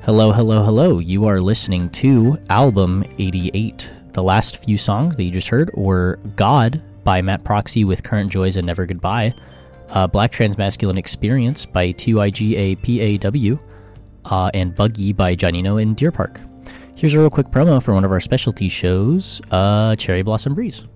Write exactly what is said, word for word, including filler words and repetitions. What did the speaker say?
Hello, hello, hello. You are listening to Album eighty-eight. The last few songs that you just heard were God by Matt Proxy with Current Joys and Never Goodbye, uh, Black Transmasculine Experience by T Y G A P A W, uh, and Buggy by Janino in Deer Park. Here's a real quick promo for one of our specialty shows, uh, Cherry Blossom Breeze.